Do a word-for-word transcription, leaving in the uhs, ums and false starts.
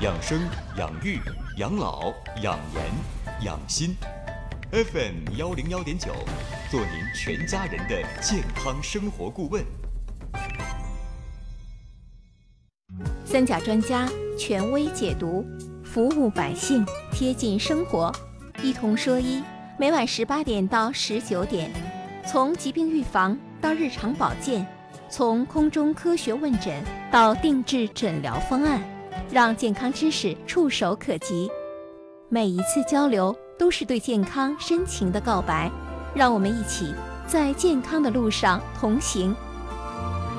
养生、养育、养老、养颜、养心。F M 幺零幺点九，做您全家人的健康生活顾问。 三甲专家权威解读，服务百姓，贴近生活。一同说医，每晚十八点到十九点，从疾病预防到日常保健，从空中科学问诊到定制诊疗方案，让健康知识触手可及。每一次交流都是对健康深情的告白，让我们一起在健康的路上同行。